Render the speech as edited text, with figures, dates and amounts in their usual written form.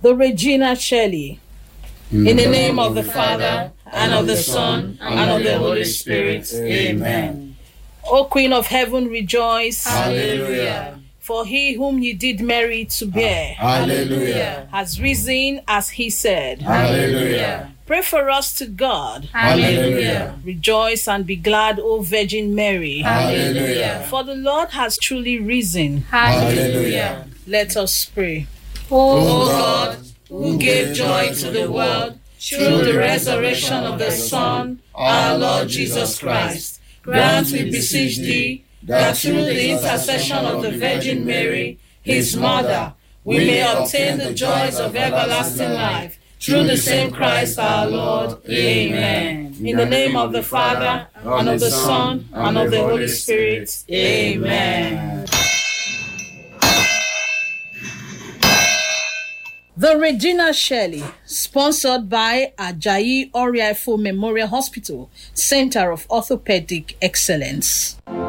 The Regina Shelley. In the name of the Father, and of the Son, and of the Holy Spirit. Amen. O Queen of Heaven, rejoice. Hallelujah. For he whom ye did marry to bear, Hallelujah. has risen as he said. Hallelujah. Pray for us to God. Hallelujah. Rejoice and be glad, O Virgin Mary. Hallelujah. For the Lord has truly risen. Hallelujah. Let us pray. O God, who gave joy to the world through the resurrection of the Son, our Lord Jesus Christ, grant, we beseech thee, that through the intercession of the Virgin Mary, his mother, we may obtain the joys of everlasting life. Through the same Christ our Lord. Amen. In the name of the Father, and of the Son, and of the Holy Spirit. Amen. The Regina Shelley, sponsored by Ajayi Oriaifo Memorial Hospital, Center of Orthopedic Excellence.